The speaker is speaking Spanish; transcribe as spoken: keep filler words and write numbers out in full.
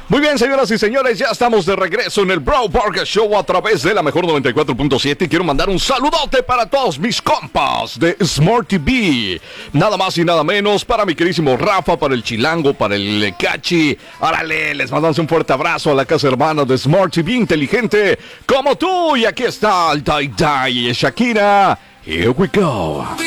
Muy bien, señoras y señores, ya estamos de regreso en el Bro Burger Show a través de la mejor noventa y cuatro punto siete. Y quiero mandar un saludote para todos mis compas de Smart T V. Nada más y nada menos para mi queridísimo Rafa, para el Chilango, para el Cachi. Árale, les mandamos un fuerte abrazo a la casa hermana de Smart T V inteligente como tú. Y aquí está el Dai Dai y Shakira. Here we go.